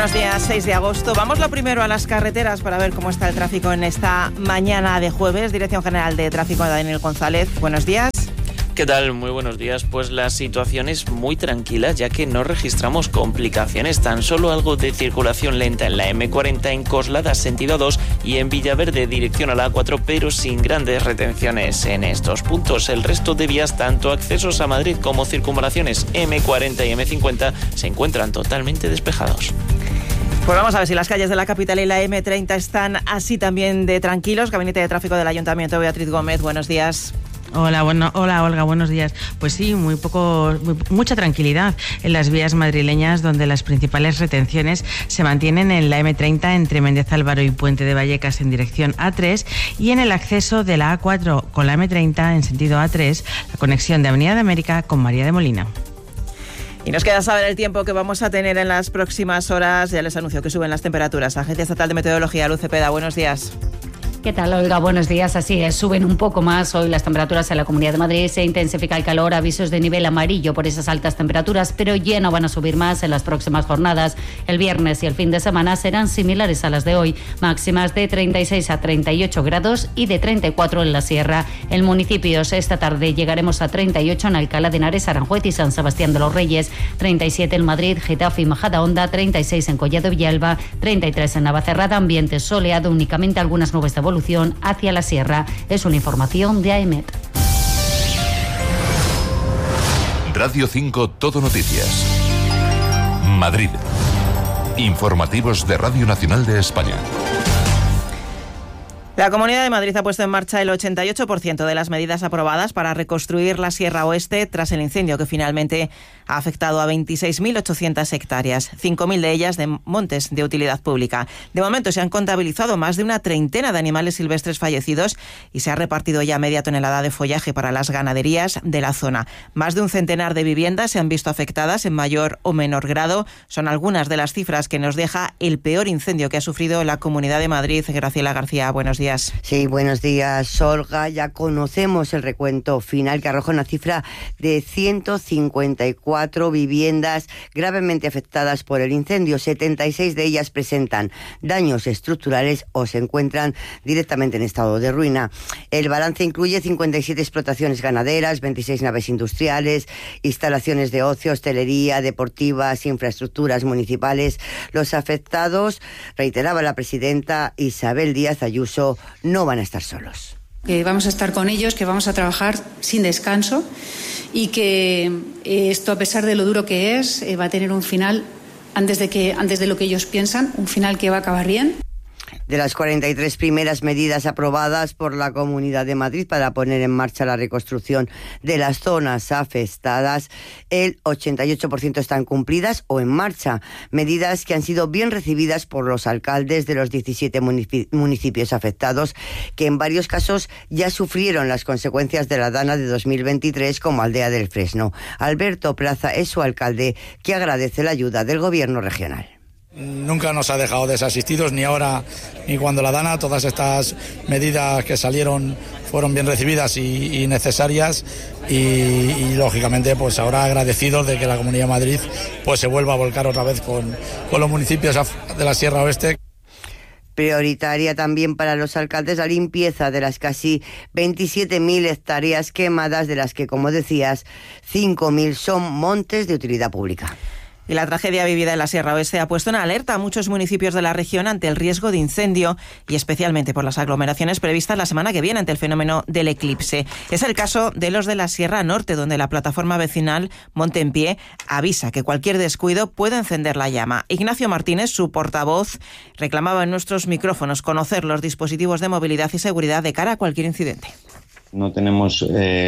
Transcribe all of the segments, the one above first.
Buenos días, 6 de agosto. Vamos lo primero a las carreteras para ver cómo está el tráfico en esta mañana de jueves. Dirección General de Tráfico de Daniel González. Buenos días. ¿Qué tal? Muy buenos días. Pues la situación es muy tranquila, ya que no registramos complicaciones, tan solo algo de circulación lenta en la M40 en Coslada, sentido 2, y en Villaverde, dirección a la A4, pero sin grandes retenciones en estos puntos. El resto de vías, tanto accesos a Madrid como circunvalaciones M40 y M50, se encuentran totalmente despejados. Pues vamos a ver si las calles de la capital y la M30 están así también de tranquilos. Gabinete de Tráfico del Ayuntamiento, Beatriz Gómez, buenos días. Hola Olga, buenos días. Pues sí, mucha tranquilidad en las vías madrileñas, donde las principales retenciones se mantienen en la M30 entre Méndez Álvaro y Puente de Vallecas en dirección A3, y en el acceso de la A4 con la M30 en sentido A3, la conexión de Avenida de América con María de Molina. Y nos queda saber el tiempo que vamos a tener en las próximas horas. Ya les anuncio que suben las temperaturas. Agencia Estatal de Meteorología, Luz Cepeda, buenos días. ¿Qué tal, Olga? Buenos días. Así es, suben un poco más hoy las temperaturas en la Comunidad de Madrid. Se intensifica el calor, avisos de nivel amarillo por esas altas temperaturas, pero ya no van a subir más en las próximas jornadas. El viernes y el fin de semana serán similares a las de hoy, máximas de 36 a 38 grados y de 34 en la sierra. En municipios, esta tarde llegaremos a 38 en Alcalá de Henares, Aranjuez y San Sebastián de los Reyes, 37 en Madrid, Getafe y Majadahonda, 36 en Collado Villalba, 33 en Navacerrada, ambiente soleado, únicamente algunas nubes de evolución hacia la sierra. Es una información de AEMET. Radio 5 Todo Noticias. Madrid. Informativos de Radio Nacional de España. La Comunidad de Madrid ha puesto en marcha el 88% de las medidas aprobadas para reconstruir la Sierra Oeste tras el incendio que finalmente ha afectado a 26.800 hectáreas, 5.000 de ellas de montes de utilidad pública. De momento se han contabilizado más de una treintena de animales silvestres fallecidos y se ha repartido ya media tonelada de follaje para las ganaderías de la zona. Más de un centenar de viviendas se han visto afectadas en mayor o menor grado. Son algunas de las cifras que nos deja el peor incendio que ha sufrido la Comunidad de Madrid. Graciela García, buenos días. Sí, buenos días, Olga. Ya conocemos el recuento final que arroja una cifra de 154 viviendas gravemente afectadas por el incendio. 76 de ellas presentan daños estructurales o se encuentran directamente en estado de ruina. El balance incluye 57 explotaciones ganaderas, 26 naves industriales, instalaciones de ocio, hostelería, deportivas, infraestructuras municipales. Los afectados, reiteraba la presidenta Isabel Díaz Ayuso, no van a estar solos. Que vamos a estar con ellos, que vamos a trabajar sin descanso y que esto, a pesar de lo duro que es, va a tener un final antes de lo que ellos piensan, un final que va a acabar bien. De las 43 primeras medidas aprobadas por la Comunidad de Madrid para poner en marcha la reconstrucción de las zonas afectadas, el 88% están cumplidas o en marcha. Medidas que han sido bien recibidas por los alcaldes de los 17 municipios afectados, que en varios casos ya sufrieron las consecuencias de la dana de 2023, como Aldea del Fresno. Alberto Plaza es su alcalde, que agradece la ayuda del Gobierno regional. Nunca nos ha dejado desasistidos, ni ahora ni cuando la dana. Todas estas medidas que salieron fueron bien recibidas y necesarias y lógicamente pues ahora agradecidos de que la Comunidad de Madrid pues se vuelva a volcar otra vez con los municipios de la Sierra Oeste. Prioritaria también para los alcaldes la limpieza de las casi 27.000 hectáreas quemadas, de las que, como decías, 5.000 son montes de utilidad pública. Y la tragedia vivida en la Sierra Oeste ha puesto en alerta a muchos municipios de la región ante el riesgo de incendio y especialmente por las aglomeraciones previstas la semana que viene ante el fenómeno del eclipse. Es el caso de los de la Sierra Norte, donde la plataforma vecinal Monte en Pie avisa que cualquier descuido puede encender la llama. Ignacio Martínez, su portavoz, reclamaba en nuestros micrófonos conocer los dispositivos de movilidad y seguridad de cara a cualquier incidente. No tenemos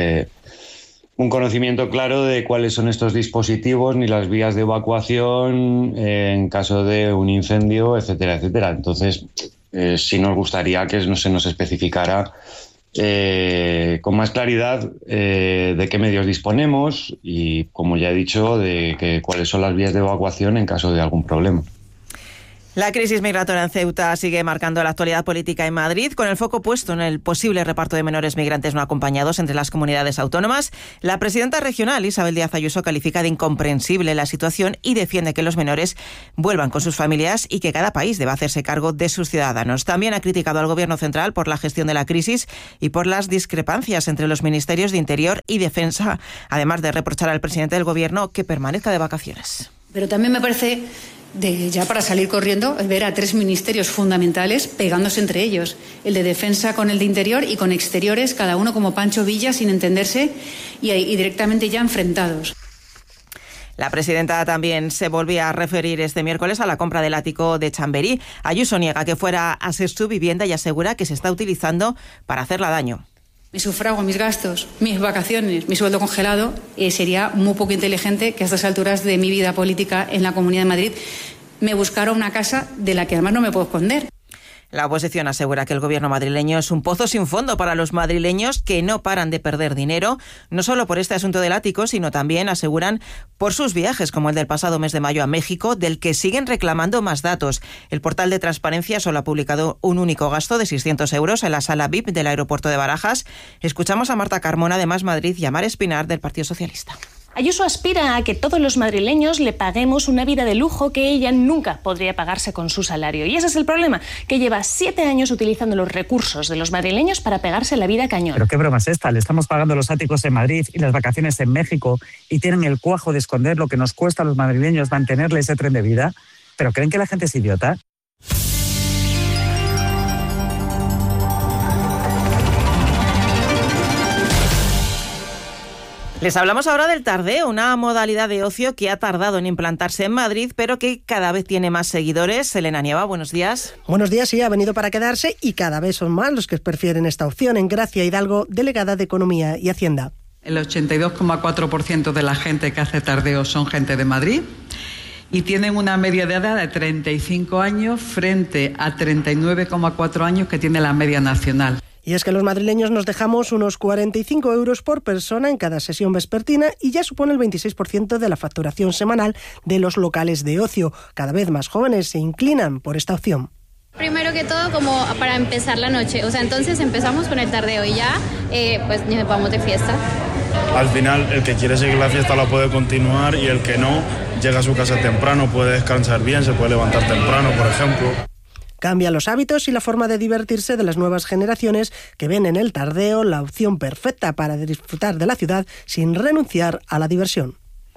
un conocimiento claro de cuáles son estos dispositivos ni las vías de evacuación en caso de un incendio, etcétera, etcétera. Entonces, sí nos gustaría que se nos especificara con más claridad de qué medios disponemos y, como ya he dicho, de cuáles son las vías de evacuación en caso de algún problema. La crisis migratoria en Ceuta sigue marcando la actualidad política en Madrid, con el foco puesto en el posible reparto de menores migrantes no acompañados entre las comunidades autónomas. La presidenta regional, Isabel Díaz Ayuso, califica de incomprensible la situación y defiende que los menores vuelvan con sus familias y que cada país deba hacerse cargo de sus ciudadanos. También ha criticado al Gobierno central por la gestión de la crisis y por las discrepancias entre los ministerios de Interior y Defensa, además de reprochar al presidente del Gobierno que permanezca de vacaciones. Pero también me parece ya para salir corriendo, ver a 3 ministerios fundamentales pegándose entre ellos. El de Defensa con el de Interior y con Exteriores, cada uno como Pancho Villa, sin entenderse y directamente ya enfrentados. La presidenta también se volvía a referir este miércoles a la compra del ático de Chamberí. Ayuso niega que fuera a ser su vivienda y asegura que se está utilizando para hacerla daño. Mi sufrago, mis gastos, mis vacaciones, mi sueldo congelado, sería muy poco inteligente que a estas alturas de mi vida política en la Comunidad de Madrid me buscara una casa de la que además no me puedo esconder. La oposición asegura que el gobierno madrileño es un pozo sin fondo para los madrileños que no paran de perder dinero, no solo por este asunto del ático, sino también, aseguran, por sus viajes, como el del pasado mes de mayo a México, del que siguen reclamando más datos. El portal de transparencia solo ha publicado un único gasto de 600 euros en la sala VIP del aeropuerto de Barajas. Escuchamos a Marta Carmona de Más Madrid y a Mar Espinar del Partido Socialista. Ayuso aspira a que todos los madrileños le paguemos una vida de lujo que ella nunca podría pagarse con su salario. Y ese es el problema, que lleva 7 años utilizando los recursos de los madrileños para pegarse la vida cañón. ¿Pero qué broma es esta? Le estamos pagando los áticos en Madrid y las vacaciones en México y tienen el cuajo de esconder lo que nos cuesta a los madrileños mantenerle ese tren de vida. ¿Pero creen que la gente es idiota? Les hablamos ahora del tardeo, una modalidad de ocio que ha tardado en implantarse en Madrid, pero que cada vez tiene más seguidores. Elena Nieva, buenos días. Buenos días, sí, ha venido para quedarse y cada vez son más los que prefieren esta opción. En Gracia Hidalgo, delegada de Economía y Hacienda. El 82,4% de la gente que hace tardeo son gente de Madrid y tienen una media de edad de 35 años frente a 39,4 años que tiene la media nacional. Y es que los madrileños nos dejamos unos 45 euros por persona en cada sesión vespertina y ya supone el 26% de la facturación semanal de los locales de ocio. Cada vez más jóvenes se inclinan por esta opción. Primero que todo, como para empezar la noche. O sea, entonces empezamos con el tardeo y ya pues nos vamos de fiesta. Al final, el que quiere seguir la fiesta la puede continuar y el que no, llega a su casa temprano, puede descansar bien, se puede levantar temprano, por ejemplo. Cambian los hábitos y la forma de divertirse de las nuevas generaciones que ven en el tardeo la opción perfecta para disfrutar de la ciudad sin renunciar a la diversión.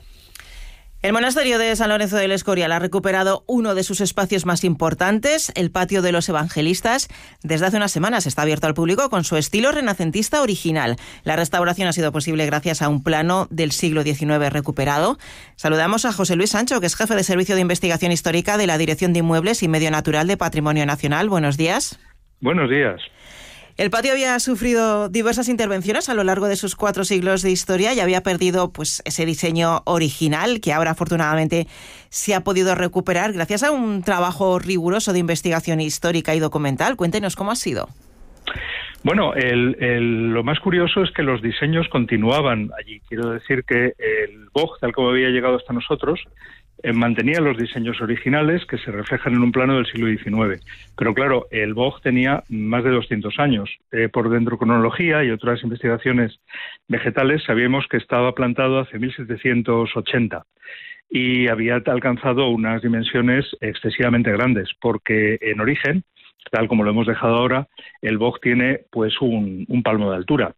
El monasterio de San Lorenzo del Escorial ha recuperado uno de sus espacios más importantes, el patio de los evangelistas. Desde hace unas semanas está abierto al público con su estilo renacentista original. La restauración ha sido posible gracias a un plano del siglo XIX recuperado. Saludamos a José Luis Sancho, que es jefe de Servicio de Investigación Histórica de la Dirección de Inmuebles y Medio Natural de Patrimonio Nacional. Buenos días. Buenos días. El patio había sufrido diversas intervenciones a lo largo de sus 4 siglos de historia y había perdido pues ese diseño original que ahora afortunadamente se ha podido recuperar gracias a un trabajo riguroso de investigación histórica y documental. Cuéntenos cómo ha sido. Bueno, lo más curioso es que los diseños continuaban allí. Quiero decir que el BOG, tal como había llegado hasta nosotros, mantenía los diseños originales que se reflejan en un plano del siglo XIX. Pero claro, el BOG tenía más de 200 años. Por dendrocronología y otras investigaciones vegetales sabíamos que estaba plantado hace 1780 y había alcanzado unas dimensiones excesivamente grandes, porque en origen, tal como lo hemos dejado ahora, el BOG tiene pues un palmo de altura,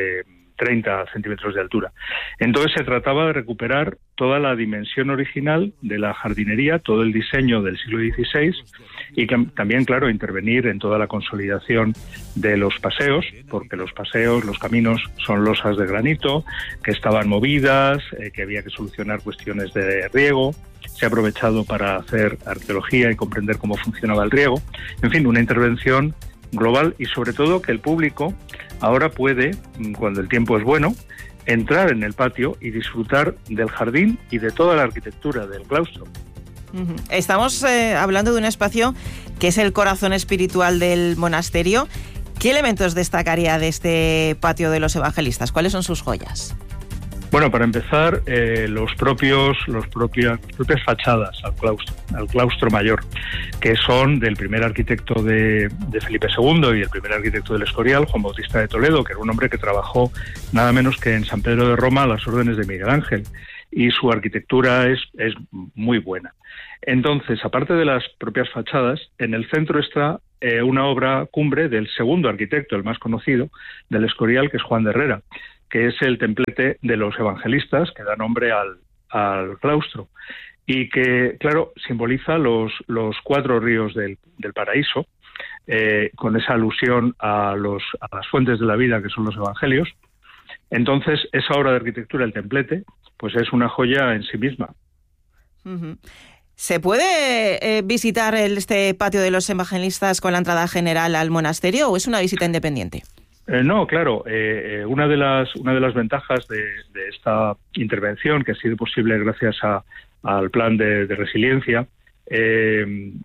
30 centímetros de altura. Entonces se trataba de recuperar toda la dimensión original de la jardinería, todo el diseño del siglo XVI y que también, claro, intervenir en toda la consolidación de los paseos, porque los paseos, los caminos son losas de granito que estaban movidas, que había que solucionar cuestiones de riego. Se ha aprovechado para hacer arqueología y comprender cómo funcionaba el riego. En fin, una intervención global y sobre todo que el público ahora puede, cuando el tiempo es bueno, entrar en el patio y disfrutar del jardín y de toda la arquitectura del claustro. Estamos hablando de un espacio que es el corazón espiritual del monasterio. ¿Qué elementos destacaría de este patio de los evangelistas? ¿Cuáles son sus joyas? Bueno, para empezar, las propias fachadas al claustro mayor, que son del primer arquitecto de Felipe II y el primer arquitecto del Escorial, Juan Bautista de Toledo, que era un hombre que trabajó nada menos que en San Pedro de Roma a las órdenes de Miguel Ángel, y su arquitectura es muy buena. Entonces, aparte de las propias fachadas, en el centro está una obra cumbre del segundo arquitecto, el más conocido, del Escorial, que es Juan de Herrera, que es el templete de los evangelistas que da nombre al claustro y que, claro, simboliza los 4 ríos del paraíso, con esa alusión a las fuentes de la vida que son los evangelios. Entonces, esa obra de arquitectura, el templete, pues es una joya en sí misma. Uh-huh. ¿Se puede visitar este patio de los evangelistas con la entrada general al monasterio o es una visita independiente? No, claro. Una de las ventajas de esta intervención, que ha sido posible gracias al plan de resiliencia, es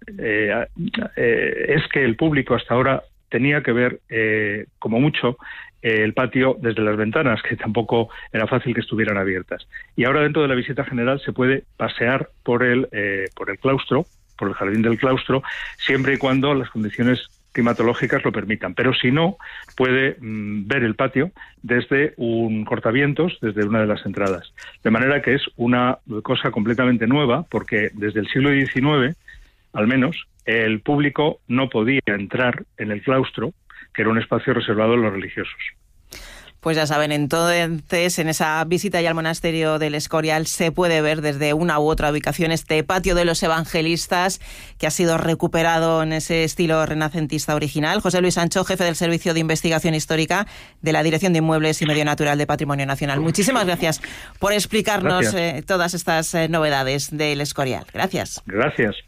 que el público hasta ahora tenía que ver, como mucho, el patio desde las ventanas, que tampoco era fácil que estuvieran abiertas. Y ahora, dentro de la visita general, se puede pasear por el claustro, por el jardín del claustro, siempre y cuando las condiciones climatológicas lo permitan, pero si no, puede ver el patio desde un cortavientos, desde una de las entradas. De manera que es una cosa completamente nueva, porque desde el siglo XIX, al menos, el público no podía entrar en el claustro, que era un espacio reservado a los religiosos. Pues ya saben, entonces en esa visita ya al monasterio del Escorial se puede ver desde una u otra ubicación este patio de los evangelistas que ha sido recuperado en ese estilo renacentista original. José Luis Sancho, jefe del Servicio de Investigación Histórica de la Dirección de Inmuebles y Medio Natural de Patrimonio Nacional. Muchísimas gracias por explicarnos todas estas novedades del Escorial. Gracias. Gracias.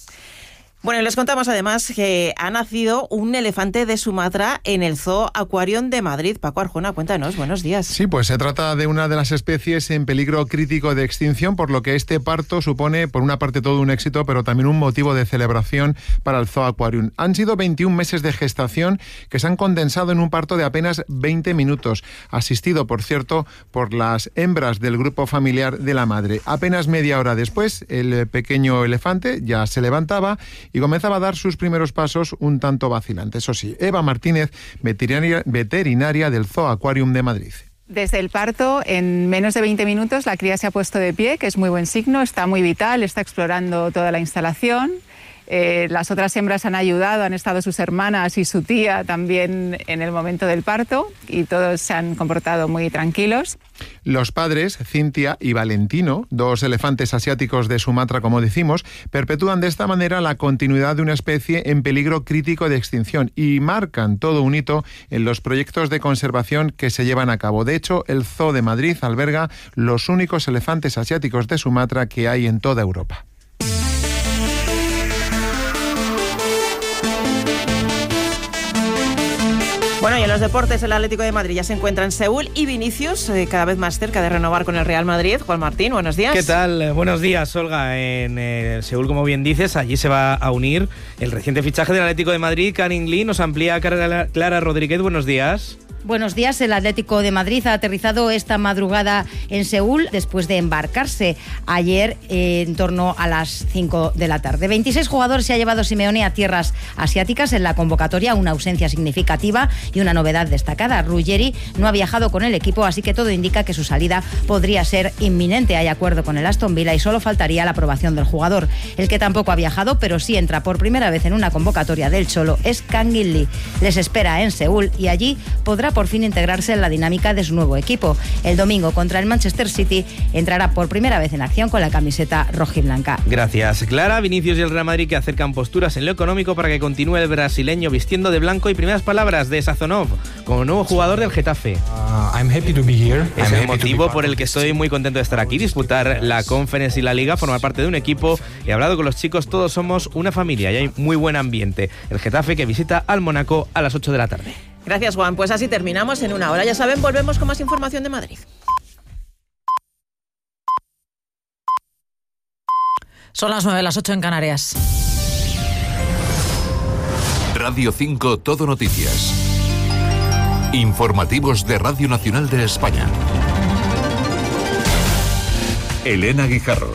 Bueno, les contamos además que ha nacido un elefante de Sumatra en el Zoo Aquarium de Madrid. Paco Arjona, cuéntanos, buenos días. Sí, pues se trata de una de las especies en peligro crítico de extinción, por lo que este parto supone, por una parte, todo un éxito, pero también un motivo de celebración para el Zoo Aquarium. Han sido 21 meses de gestación que se han condensado en un parto de apenas 20 minutos, asistido, por cierto, por las hembras del grupo familiar de la madre. Apenas media hora después, el pequeño elefante ya se levantaba y comenzaba a dar sus primeros pasos un tanto vacilantes. Eso sí, Eva Martínez, veterinaria del Zoo Aquarium de Madrid. Desde el parto, en menos de 20 minutos, la cría se ha puesto de pie, que es muy buen signo, está muy vital, está explorando toda la instalación. Las otras hembras han ayudado, han estado sus hermanas y su tía también en el momento del parto y todos se han comportado muy tranquilos. Los padres, Cintia y Valentino, 2 elefantes asiáticos de Sumatra, como decimos, perpetúan de esta manera la continuidad de una especie en peligro crítico de extinción y marcan todo un hito en los proyectos de conservación que se llevan a cabo. De hecho, el Zoo de Madrid alberga los únicos elefantes asiáticos de Sumatra que hay en toda Europa. Bueno, y en los deportes, el Atlético de Madrid ya se encuentra en Seúl y Vinicius cada vez más cerca de renovar con el Real Madrid. Juan Martín, buenos días. ¿Qué tal? Buenos días, Olga. En Seúl, como bien dices, allí se va a unir el reciente fichaje del Atlético de Madrid, Canning Lee. Nos amplía Clara Rodríguez. Buenos días. Buenos días. El Atlético de Madrid ha aterrizado esta madrugada en Seúl después de embarcarse ayer en torno a las 5 de la tarde. 26 jugadores se ha llevado Simeone a tierras asiáticas en la convocatoria, una ausencia significativa y una novedad destacada. Ruggeri no ha viajado con el equipo, así que todo indica que su salida podría ser inminente. Hay acuerdo con el Aston Villa y solo faltaría la aprobación del jugador. El que tampoco ha viajado, pero sí entra por primera vez en una convocatoria del Cholo, es Canning Lee. Les espera en Seúl y allí podrá por fin integrarse en la dinámica de su nuevo equipo. El domingo contra el Manchester City entrará por primera vez en acción con la camiseta rojiblanca. Gracias, Clara. Vinicius y el Real Madrid que acercan posturas en lo económico para que continúe el brasileño vistiendo de blanco, y primeras palabras de Sazonov como nuevo jugador del Getafe. I'm happy to be here. Es el motivo por el que estoy muy contento de estar aquí, disputar la Conference y la Liga, formar parte de un equipo. He hablado con los chicos, todos somos una familia y hay muy buen ambiente. El Getafe que visita al Mónaco a las 8 de la tarde. Gracias, Juan. Pues así terminamos en una hora. Ya saben, volvemos con más información de Madrid. Son las 9, las 8 en Canarias. Radio 5 Todo Noticias. Informativos de Radio Nacional de España. Elena Guijarro.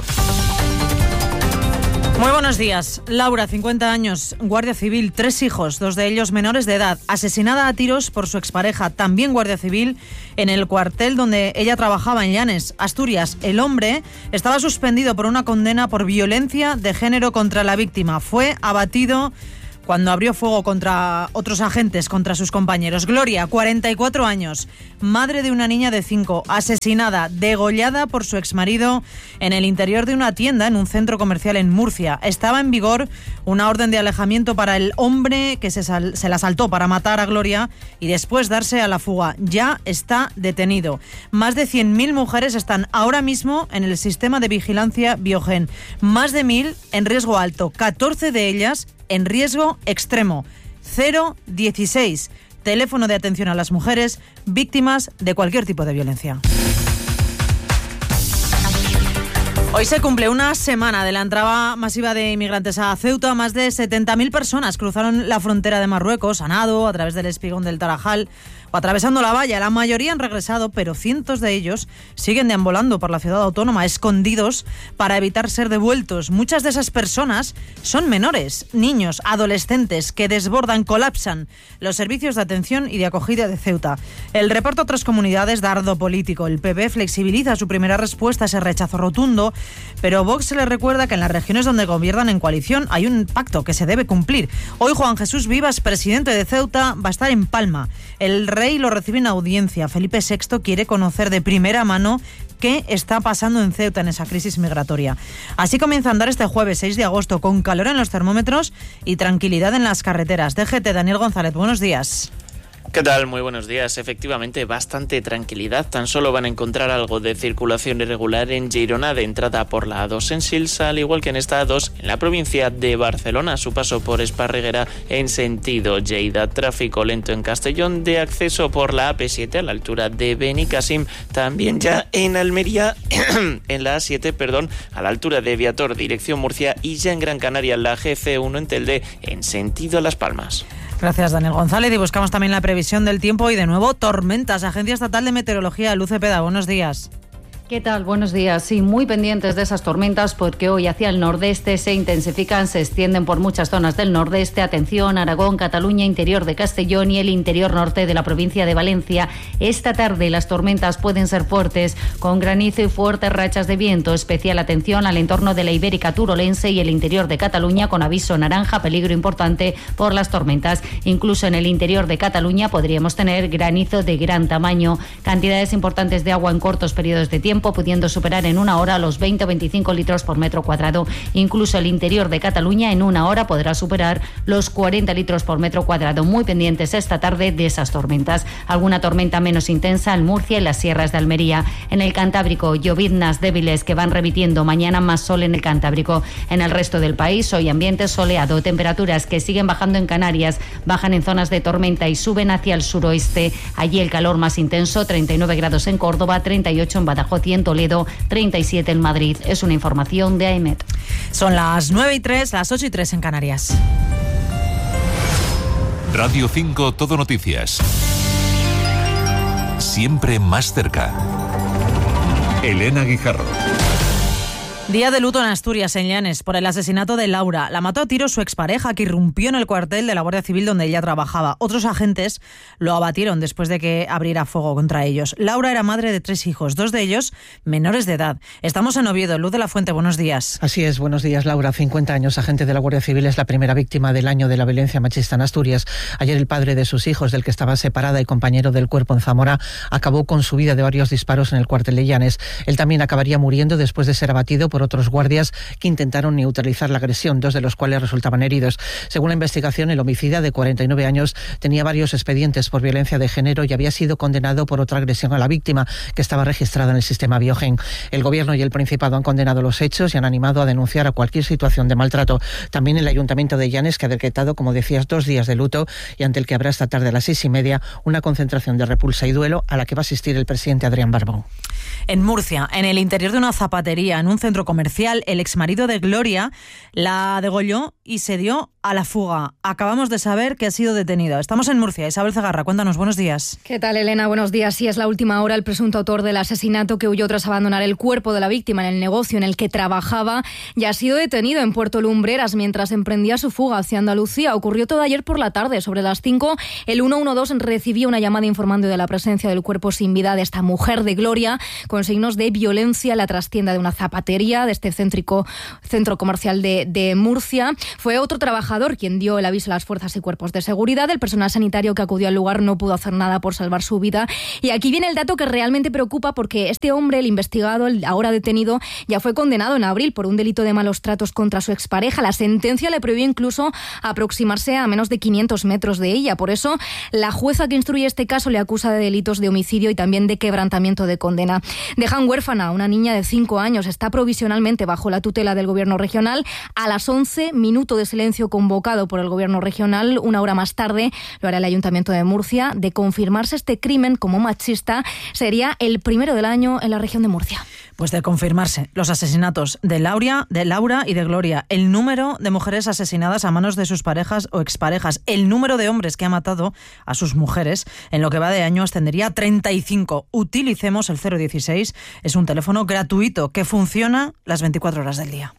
Muy buenos días. Laura, 50 años, guardia civil, 3 hijos, 2 de ellos menores de edad, asesinada a tiros por su expareja, también guardia civil, en el cuartel donde ella trabajaba en Llanes, Asturias. El hombre estaba suspendido por una condena por violencia de género contra la víctima. Fue abatido cuando abrió fuego contra otros agentes, contra sus compañeros. Gloria, 44 años, madre de una niña de 5, asesinada, degollada por su exmarido en el interior de una tienda en un centro comercial en Murcia. Estaba en vigor una orden de alejamiento para el hombre que se la saltó para matar a Gloria y después darse a la fuga. Ya está detenido. Más de 100.000 mujeres están ahora mismo en el sistema de vigilancia Biogen. Más de 1.000 en riesgo alto, 14 de ellas en riesgo extremo. 016, teléfono de atención a las mujeres víctimas de cualquier tipo de violencia. Hoy se cumple una semana de la entrada masiva de inmigrantes a Ceuta. Más de 70.000 personas cruzaron la frontera de Marruecos, a nado, a través del espigón del Tarajal o atravesando la valla. La mayoría han regresado, pero cientos de ellos siguen deambulando por la ciudad autónoma, escondidos para evitar ser devueltos. Muchas de esas personas son menores, niños, adolescentes, que desbordan, colapsan los servicios de atención y de acogida de Ceuta. El reparto a otras comunidades da ardo político. El PP flexibiliza su primera respuesta a ese rechazo rotundo, pero Vox se le recuerda que en las regiones donde gobiernan en coalición hay un pacto que se debe cumplir. Hoy Juan Jesús Vivas, presidente de Ceuta, va a estar en Palma. El rey lo recibe en audiencia. Felipe VI quiere conocer de primera mano qué está pasando en Ceuta en esa crisis migratoria. Así comienza a andar este jueves 6 de agosto, con calor en los termómetros y tranquilidad en las carreteras. DGT, Daniel González, buenos días. ¿Qué tal? Muy buenos días. Efectivamente, bastante tranquilidad. Tan solo van a encontrar algo de circulación irregular en Girona, de entrada por la A2 en Sils, al igual que en esta A2 en la provincia de Barcelona, a su paso por Esparreguera en sentido Lleida. Tráfico lento en Castellón, de acceso por la AP7 a la altura de Benicàssim. También ya en Almería, en la A7, a la altura de Viator, dirección Murcia, y ya en Gran Canaria, la GC1 en Telde, en sentido Las Palmas. Gracias, Daniel González. Y buscamos también la previsión del tiempo y, de nuevo, tormentas. Agencia Estatal de Meteorología, Luz Cepeda, buenos días. ¿Qué tal? Buenos días. Sí, muy pendientes de esas tormentas porque hoy hacia el nordeste se intensifican, se extienden por muchas zonas del nordeste. Atención, Aragón, Cataluña, interior de Castellón y el interior norte de la provincia de Valencia. Esta tarde las tormentas pueden ser fuertes, con granizo y fuertes rachas de viento. Especial atención al entorno de la Ibérica Turolense y el interior de Cataluña, con aviso naranja, peligro importante por las tormentas. Incluso en el interior de Cataluña podríamos tener granizo de gran tamaño. Cantidades importantes de agua en cortos periodos de tiempo, pudiendo superar en una hora los 20 o 25 litros por metro cuadrado. Incluso el interior de Cataluña en una hora podrá superar los 40 litros por metro cuadrado. Muy pendientes esta tarde de esas tormentas. Alguna tormenta menos intensa en Murcia y las sierras de Almería. En el Cantábrico, lloviznas débiles que van remitiendo. Mañana más sol en el Cantábrico. En el resto del país, hoy ambiente soleado. Temperaturas que siguen bajando en Canarias, bajan en zonas de tormenta y suben hacia el suroeste. Allí el calor más intenso, 39 grados en Córdoba, 38 en Badajoz y en Toledo, 37 en Madrid. Es una información de AEMET. Son las 9:03, las 8:03 en Canarias. Radio 5 Todo Noticias. Siempre más cerca. Elena Guijarro. Día de luto en Asturias, en Llanes, por el asesinato de Laura. La mató a tiros su expareja, que irrumpió en el cuartel de la Guardia Civil donde ella trabajaba. Otros agentes lo abatieron después de que abriera fuego contra ellos. Laura era madre de 3 hijos, 2 de ellos menores de edad. Estamos en Oviedo. Luz de la Fuente, buenos días. Así es, buenos días, Laura. 50 años, agente de la Guardia Civil, es la primera víctima del año de la violencia machista en Asturias. Ayer el padre de sus hijos, del que estaba separada y compañero del cuerpo en Zamora, acabó con su vida de varios disparos en el cuartel de Llanes. Él también acabaría muriendo después de ser abatido por otros guardias que intentaron neutralizar la agresión, 2 de los cuales resultaban heridos. Según la investigación, el homicida, de 49 años, tenía varios expedientes por violencia de género y había sido condenado por otra agresión a la víctima, que estaba registrada en el sistema Biogen. El Gobierno y el Principado han condenado los hechos y han animado a denunciar a cualquier situación de maltrato. También el Ayuntamiento de Llanes, que ha decretado, como decías, 2 días de luto y ante el que habrá esta tarde a las 6:30 una concentración de repulsa y duelo a la que va a asistir el presidente Adrián Barbón. En Murcia, en el interior de una zapatería, en un centro comercial, el exmarido de Gloria la degolló y se dio a la fuga. Acabamos de saber que ha sido detenido. Estamos en Murcia. Isabel Cegarra, cuéntanos, buenos días. ¿Qué tal, Elena? Buenos días. Sí, es la última hora. El presunto autor del asesinato, que huyó tras abandonar el cuerpo de la víctima en el negocio en el que trabajaba, ya ha sido detenido en Puerto Lumbreras mientras emprendía su fuga hacia Andalucía. Ocurrió todo ayer por la tarde. Sobre las 5, el 112 recibió una llamada informando de la presencia del cuerpo sin vida de esta mujer de Gloria, con signos de violencia en la trastienda de una zapatería de este centro comercial de Murcia. Fue otro trabajador quien dio el aviso a las fuerzas y cuerpos de seguridad. El personal sanitario que acudió al lugar no pudo hacer nada por salvar su vida. Y aquí viene el dato que realmente preocupa, porque este hombre, el investigado, el ahora detenido, ya fue condenado en abril por un delito de malos tratos contra su expareja. La sentencia le prohibió incluso aproximarse a menos de 500 metros de ella. Por eso, la jueza que instruye este caso le acusa de delitos de homicidio y también de quebrantamiento de condena. Dejan huérfana a una niña de 5 años. Está provisionalmente bajo la tutela del gobierno regional. A las 11, minuto de silencio convocado por el gobierno regional. Una hora más tarde lo hará el Ayuntamiento de Murcia. De confirmarse este crimen como machista, sería el primero del año en la región de Murcia. Pues de confirmarse los asesinatos de Laura y de Gloria, el número de mujeres asesinadas a manos de sus parejas o exparejas, el número de hombres que ha matado a sus mujeres en lo que va de año ascendería a 35. Utilicemos el 016, es un teléfono gratuito que funciona las 24 horas del día.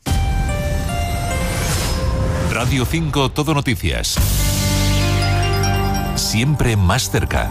Radio 5 Todo Noticias. Siempre más cerca.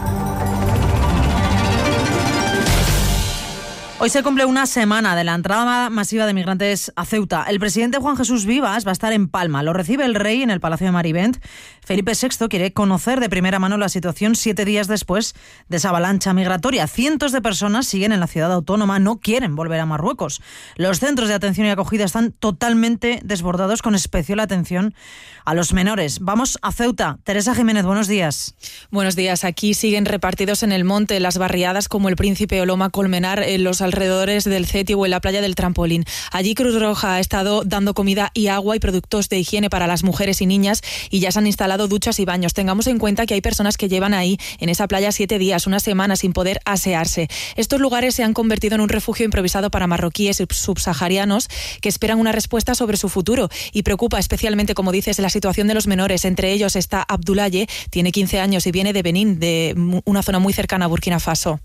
Hoy se cumple una semana de la entrada masiva de migrantes a Ceuta. El presidente Juan Jesús Vivas va a estar en Palma. Lo recibe el rey en el Palacio de Marivent. Felipe VI quiere conocer de primera mano la situación 7 días después de esa avalancha migratoria. Cientos de personas siguen en la ciudad autónoma, no quieren volver a Marruecos. Los centros de atención y acogida están totalmente desbordados, con especial atención a los menores. Vamos a Ceuta. Teresa Jiménez, buenos días. Buenos días. Aquí siguen repartidos en el monte las barriadas como el Príncipe o Loma Colmenar, en los alrededores del CETI o en la playa del Trampolín. Allí Cruz Roja ha estado dando comida y agua y productos de higiene para las mujeres y niñas, y ya se han instalado duchas y baños. Tengamos en cuenta que hay personas que llevan ahí en esa playa 7 días, una semana, sin poder asearse. Estos lugares se han convertido en un refugio improvisado para marroquíes y subsaharianos que esperan una respuesta sobre su futuro, y preocupa especialmente, como dices, la situación de los menores. Entre ellos está Abdoulaye, tiene 15 años y viene de Benín, de una zona muy cercana a Burkina Faso.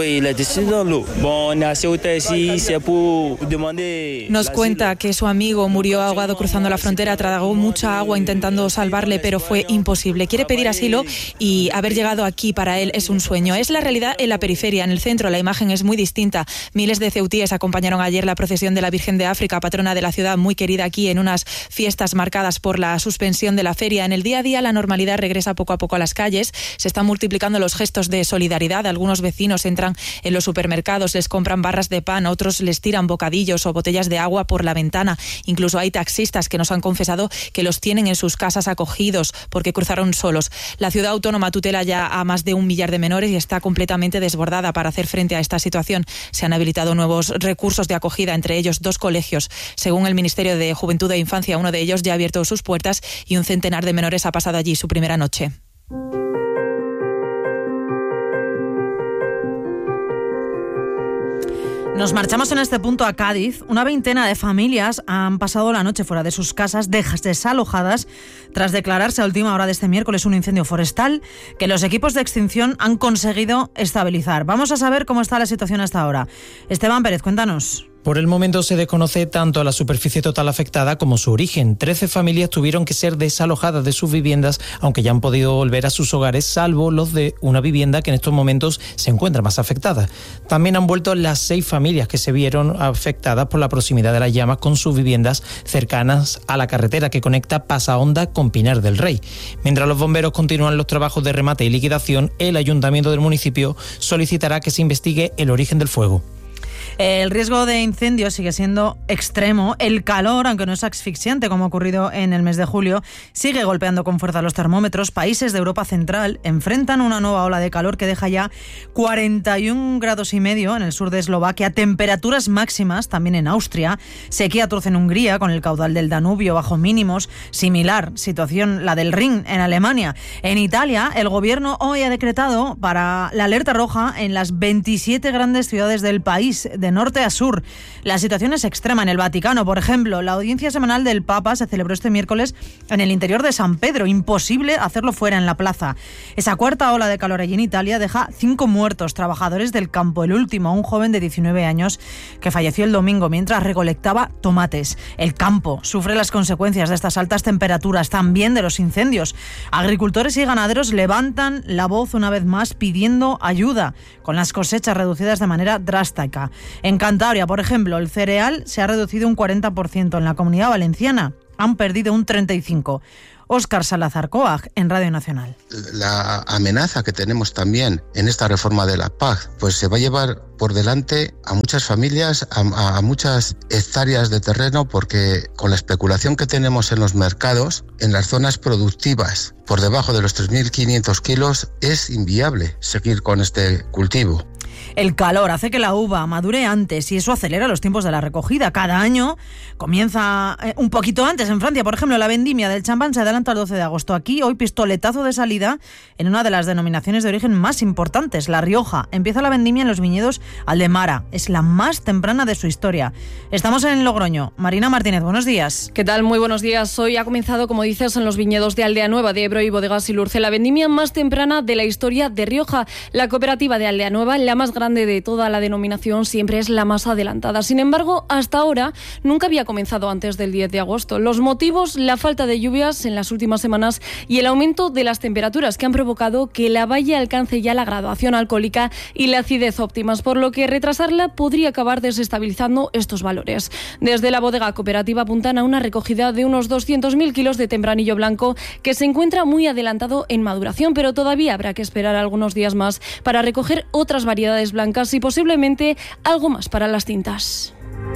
Nos cuenta que su amigo murió ahogado cruzando la frontera, tragó mucha agua intentando salvarle, pero fue imposible. Quiere pedir asilo y haber llegado aquí para él es un sueño. Es la realidad en la periferia. En el centro la imagen es muy distinta. Miles de ceutíes acompañaron ayer la procesión de la Virgen de África, patrona de la ciudad, muy querida aquí, en unas fiestas marcadas por la suspensión de la feria. En el día a día la normalidad regresa poco a poco a las calles. Se están multiplicando los gestos de solidaridad. Algunos vecinos entran en los supermercados, les compran barras de pan, otros les tiran bocadillos o botellas de agua por la ventana. Incluso hay taxistas que nos han confesado que los tienen en sus casas acogidos porque cruzaron solos. La ciudad autónoma tutela ya a más de 1 millar de menores y está completamente desbordada. Para hacer frente a esta situación se han habilitado nuevos recursos de acogida, entre ellos 2 colegios. Según el Ministerio de Juventud e Infancia, uno de ellos ya ha abierto sus puertas y un centenar de menores ha pasado allí su primera noche. Nos marchamos en este punto a Cádiz. Una veintena de familias han pasado la noche fuera de sus casas, desalojadas, tras declararse a última hora de este miércoles un incendio forestal que los equipos de extinción han conseguido estabilizar. Vamos a saber cómo está la situación hasta ahora. Esteban Pérez, cuéntanos. Por el momento se desconoce tanto la superficie total afectada como su origen. 13 familias tuvieron que ser desalojadas de sus viviendas, aunque ya han podido volver a sus hogares, salvo los de una vivienda que en estos momentos se encuentra más afectada. También han vuelto las 6 familias que se vieron afectadas por la proximidad de las llamas con sus viviendas cercanas a la carretera que conecta Pasahonda con Pinar del Rey. Mientras los bomberos continúan los trabajos de remate y liquidación, el ayuntamiento del municipio solicitará que se investigue el origen del fuego. El riesgo de incendio sigue siendo extremo. El calor, aunque no es asfixiante como ha ocurrido en el mes de julio, sigue golpeando con fuerza los termómetros. Países de Europa Central enfrentan una nueva ola de calor que deja ya 41,5 grados en el sur de Eslovaquia, temperaturas máximas también en Austria, sequía atroz en Hungría con el caudal del Danubio bajo mínimos, similar situación la del Rin en Alemania. En Italia, el gobierno hoy ha decretado para la alerta roja en las 27 grandes ciudades del país, de norte a sur. La situación es extrema en el Vaticano. Por ejemplo, la audiencia semanal del Papa se celebró este miércoles en el interior de San Pedro. Imposible hacerlo fuera en la plaza. Esa cuarta ola de calor allí en Italia deja 5 muertos, trabajadores del campo. El último, un joven de 19 años que falleció el domingo mientras recolectaba tomates. El campo sufre las consecuencias de estas altas temperaturas, también de los incendios. Agricultores y ganaderos levantan la voz una vez más pidiendo ayuda, con las cosechas reducidas de manera drástica. En Cantabria, por ejemplo, el cereal se ha reducido un 40%. En la Comunidad Valenciana han perdido un 35%. Óscar Salazar Coag, en Radio Nacional. La amenaza que tenemos también en esta reforma de la PAC, pues se va a llevar por delante a muchas familias, a muchas hectáreas de terreno, porque con la especulación que tenemos en los mercados, en las zonas productivas, por debajo de los 3.500 kilos, es inviable seguir con este cultivo. El calor hace que la uva madure antes y eso acelera los tiempos de la recogida. Cada año comienza un poquito antes. En Francia, por ejemplo, la vendimia del champán se adelanta al 12 de agosto. Aquí, hoy, pistoletazo de salida en una de las denominaciones de origen más importantes, La Rioja. Empieza la vendimia en los viñedos Aldemara. Es la más temprana de su historia. Estamos en Logroño. Marina Martínez, buenos días. ¿Qué tal? Muy buenos días. Hoy ha comenzado, como dices, en los viñedos de Aldea Nueva, de Ebro y Bodegas Silurce, la vendimia más temprana de la historia de Rioja. La cooperativa de Aldea Nueva, la más grande de toda la denominación, siempre es la más adelantada. Sin embargo, hasta ahora nunca había comenzado antes del 10 de agosto. Los motivos, la falta de lluvias en las últimas semanas y el aumento de las temperaturas que han provocado que la valla alcance ya la graduación alcohólica y la acidez óptimas, por lo que retrasarla podría acabar desestabilizando estos valores. Desde la bodega cooperativa apuntan a una recogida de unos 200.000 kilos de tempranillo blanco que se encuentra muy adelantado en maduración, pero todavía habrá que esperar algunos días más para recoger otras variedades blancas y posiblemente algo más para las tintas.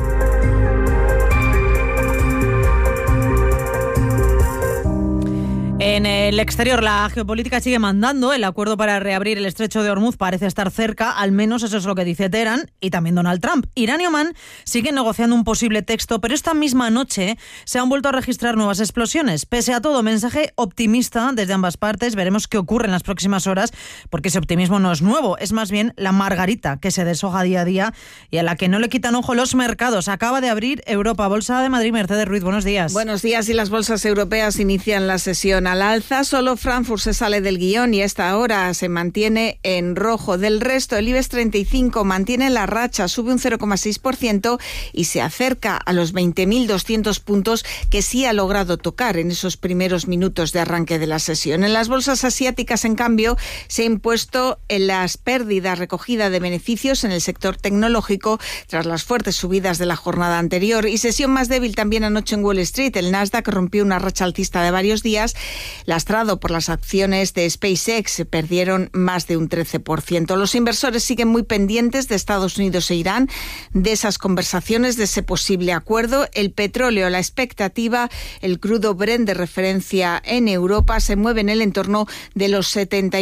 En el exterior, la geopolítica sigue mandando. El acuerdo para reabrir el estrecho de Hormuz parece estar cerca, al menos eso es lo que dice Teherán y también Donald Trump. Irán y Omán siguen negociando un posible texto, pero esta misma noche se han vuelto a registrar nuevas explosiones. Pese a todo, mensaje optimista desde ambas partes. Veremos qué ocurre en las próximas horas, porque ese optimismo no es nuevo, es más bien la margarita que se deshoja día a día y a la que no le quitan ojo los mercados. Acaba de abrir Europa. Bolsa de Madrid, Mercedes Ruiz, buenos días. Buenos días, y las bolsas europeas inician la sesión al alza. Solo Frankfurt se sale del guión y a esta hora se mantiene en rojo. Del resto, el IBEX 35 mantiene la racha, sube un 0,6% y se acerca a los 20.200 puntos que sí ha logrado tocar en esos primeros minutos de arranque de la sesión. En las bolsas asiáticas, en cambio, se ha impuesto en las pérdidas, recogida de beneficios en el sector tecnológico tras las fuertes subidas de la jornada anterior, y sesión más débil también anoche en Wall Street. El Nasdaq rompió una racha alcista de varios días, lastrado por las acciones de SpaceX, perdieron más de un 13%. Los inversores siguen muy pendientes de Estados Unidos e Irán, de esas conversaciones, de ese posible acuerdo. El petróleo, la expectativa, el crudo Brent de referencia en Europa se mueve en el entorno de los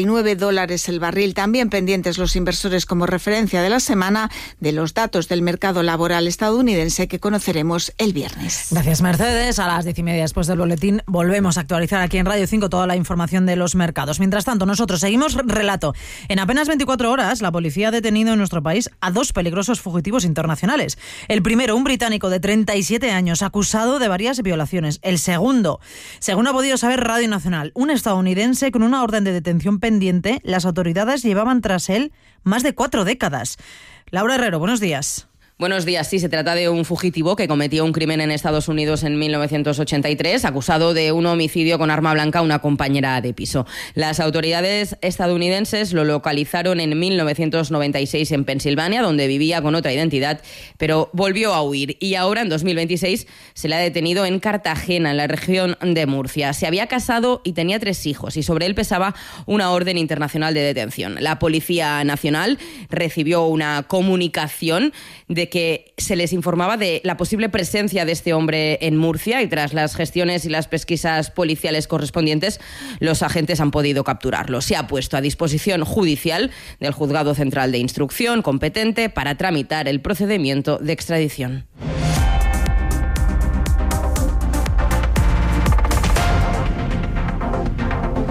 $79 el barril. También pendientes los inversores como referencia de la semana de los datos del mercado laboral estadounidense que conoceremos el viernes. Gracias, Mercedes. A las 10:30 después del boletín volvemos a actualizar aquí en Radio 5 toda la información de los mercados. Mientras tanto, nosotros seguimos relato. En apenas 24 horas, la policía ha detenido en nuestro país a 2 peligrosos fugitivos internacionales. El primero, un británico de 37 años, acusado de varias violaciones. El segundo, según ha podido saber Radio Nacional, un estadounidense con una orden de detención pendiente. Las autoridades llevaban tras él más de 4 décadas. Laura Herrero, buenos días. Buenos días. Sí, se trata de un fugitivo que cometió un crimen en Estados Unidos en 1983, acusado de un homicidio con arma blanca a una compañera de piso. Las autoridades estadounidenses lo localizaron en 1996 en Pensilvania, donde vivía con otra identidad, pero volvió a huir. Y ahora, en 2026, se le ha detenido en Cartagena, en la región de Murcia. Se había casado y tenía 3 hijos, y sobre él pesaba una orden internacional de detención. La Policía Nacional recibió una comunicación de que se les informaba de la posible presencia de este hombre en Murcia, y tras las gestiones y las pesquisas policiales correspondientes, los agentes han podido capturarlo. Se ha puesto a disposición judicial del Juzgado Central de Instrucción competente para tramitar el procedimiento de extradición.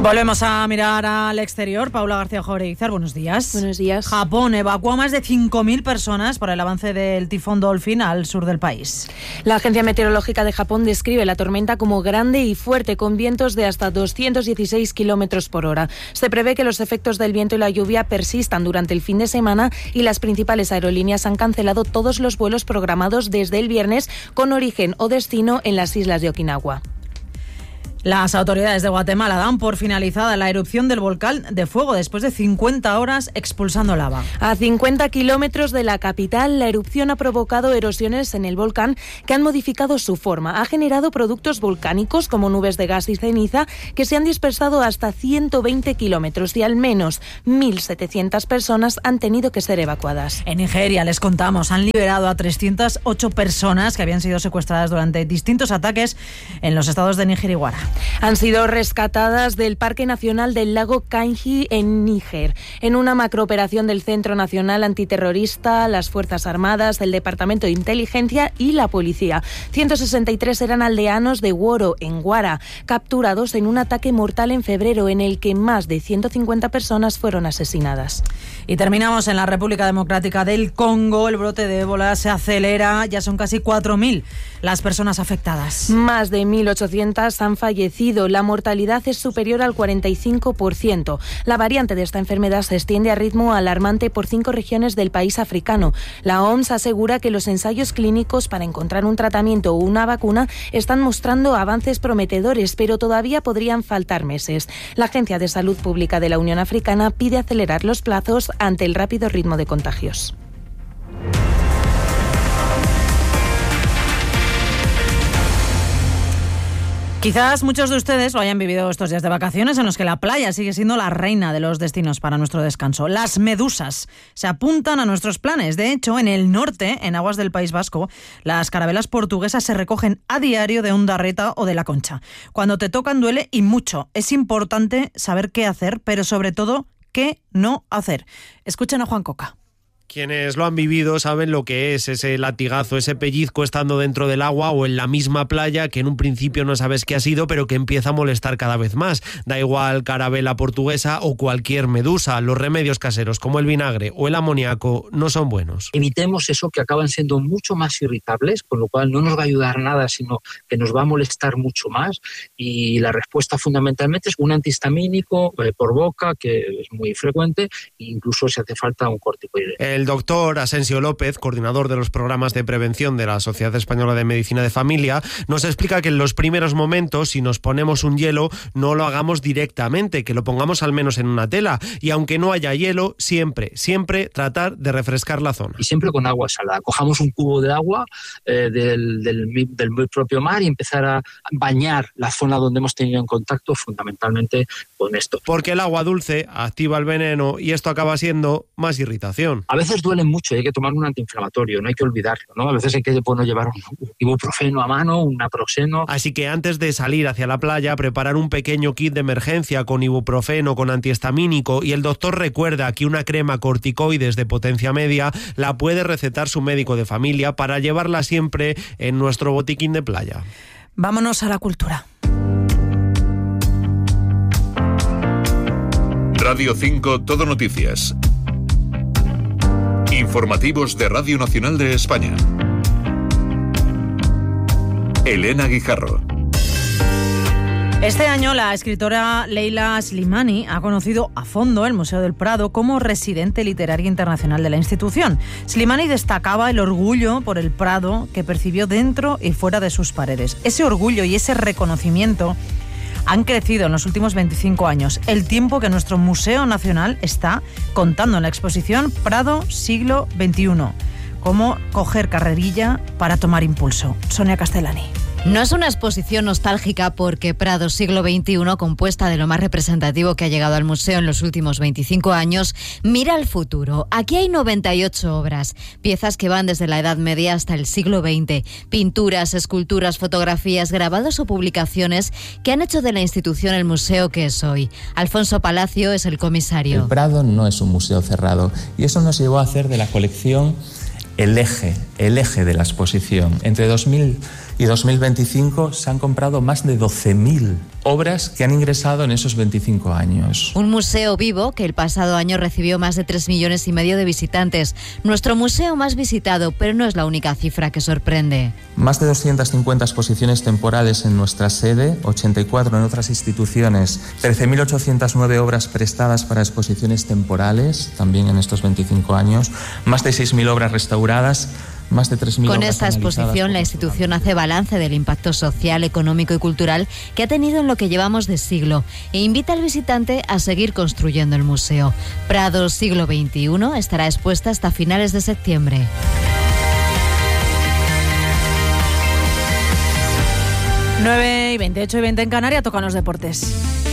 Volvemos a mirar al exterior. Paula García Joreizar, buenos días. Buenos días. Japón evacuó a más de 5.000 personas por el avance del tifón Dolphin al sur del país. La Agencia Meteorológica de Japón describe la tormenta como grande y fuerte, con vientos de hasta 216 kilómetros por hora. Se prevé que los efectos del viento y la lluvia persistan durante el fin de semana y las principales aerolíneas han cancelado todos los vuelos programados desde el viernes con origen o destino en las islas de Okinawa. Las autoridades de Guatemala dan por finalizada la erupción del volcán de fuego después de 50 horas expulsando lava. A 50 kilómetros de la capital, la erupción ha provocado erosiones en el volcán que han modificado su forma. Ha generado productos volcánicos como nubes de gas y ceniza que se han dispersado hasta 120 kilómetros y al menos 1.700 personas han tenido que ser evacuadas. En Nigeria, les contamos, han liberado a 308 personas que habían sido secuestradas durante distintos ataques en los estados de Níger y Guara. Han sido rescatadas del Parque Nacional del Lago Kainji en Níger. En una macrooperación del Centro Nacional Antiterrorista, las Fuerzas Armadas, el Departamento de Inteligencia y la Policía. 163 eran aldeanos de Woro, en Guara, capturados en un ataque mortal en febrero en el que más de 150 personas fueron asesinadas. Y terminamos en la República Democrática del Congo. El brote de ébola se acelera, ya son casi 4.000 las personas afectadas. Más de 1.800 han fallecido. La mortalidad es superior al 45%. La variante de esta enfermedad se extiende a ritmo alarmante por 5 regiones del país africano. La OMS asegura que los ensayos clínicos para encontrar un tratamiento o una vacuna están mostrando avances prometedores, pero todavía podrían faltar meses. La Agencia de Salud Pública de la Unión Africana pide acelerar los plazos ante el rápido ritmo de contagios. Quizás muchos de ustedes lo hayan vivido estos días de vacaciones en los que la playa sigue siendo la reina de los destinos para nuestro descanso. Las medusas se apuntan a nuestros planes. De hecho, en el norte, en aguas del País Vasco, las carabelas portuguesas se recogen a diario de Ondarreta o de La Concha. Cuando te tocan duele y mucho. Es importante saber qué hacer, pero sobre todo, qué no hacer. Escuchen a Juan Coca. Quienes lo han vivido saben lo que es ese latigazo, ese pellizco estando dentro del agua o en la misma playa que en un principio no sabes qué ha sido, pero que empieza a molestar cada vez más. Da igual carabela portuguesa o cualquier medusa, los remedios caseros como el vinagre o el amoníaco no son buenos. Evitemos eso, que acaban siendo mucho más irritables, con lo cual no nos va a ayudar nada, sino que nos va a molestar mucho más, y la respuesta fundamentalmente es un antihistamínico por boca, que es muy frecuente, e incluso si hace falta un corticoide. El doctor Asensio López, coordinador de los programas de prevención de la Sociedad Española de Medicina de Familia, nos explica que en los primeros momentos, si nos ponemos un hielo, no lo hagamos directamente, que lo pongamos al menos en una tela, y aunque no haya hielo, siempre tratar de refrescar la zona. Y siempre con agua salada. Cojamos un cubo de agua del propio mar y empezar a bañar la zona donde hemos tenido en contacto, fundamentalmente con esto. Porque el agua dulce activa el veneno y esto acaba siendo más irritación. A veces duelen mucho y hay que tomar un antiinflamatorio, no hay que olvidarlo, ¿no? A veces hay que llevar un ibuprofeno a mano, un naproxeno. Así que antes de salir hacia la playa, preparar un pequeño kit de emergencia con ibuprofeno, con antihistamínico, y el doctor recuerda que una crema corticoides de potencia media la puede recetar su médico de familia para llevarla siempre en nuestro botiquín de playa. Vámonos a la cultura. Radio 5 Todo Noticias. Informativos de Radio Nacional de España. Elena Guijarro. Este año la escritora Leila Slimani ha conocido a fondo el Museo del Prado como residente literaria internacional de la institución. Slimani destacaba el orgullo por el Prado que percibió dentro y fuera de sus paredes. Ese orgullo y ese reconocimiento han crecido en los últimos 25 años, el tiempo que nuestro Museo Nacional está contando en la exposición Prado siglo XXI. Cómo coger carrerilla para tomar impulso. Sonia Castellani. No es una exposición nostálgica porque Prado siglo XXI, compuesta de lo más representativo que ha llegado al museo en los últimos 25 años, mira al futuro. Aquí hay 98 obras, piezas que van desde la Edad Media hasta el siglo XX, pinturas, esculturas, fotografías, grabados o publicaciones que han hecho de la institución el museo que es hoy. Alfonso Palacio es el comisario. El Prado no es un museo cerrado y eso nos llevó a hacer de la colección el eje de la exposición. Entre 2000 y 2025 se han comprado más de 12.000 obras que han ingresado en esos 25 años. Un museo vivo que el pasado año recibió más de 3,5 millones de visitantes. Nuestro museo más visitado, pero no es la única cifra que sorprende. Más de 250 exposiciones temporales en nuestra sede, 84 en otras instituciones, 13.809 obras prestadas para exposiciones temporales, también en estos 25 años, más de 6.000 obras restauradas, más de 3.000 Con obras esta exposición, la institución hace balance del impacto social, económico y cultural que ha tenido en lo que llevamos de siglo e invita al visitante a seguir construyendo el museo. Prado Siglo XXI estará expuesta hasta finales de septiembre. 9:20, 8:20 en Canarias, tocan los deportes.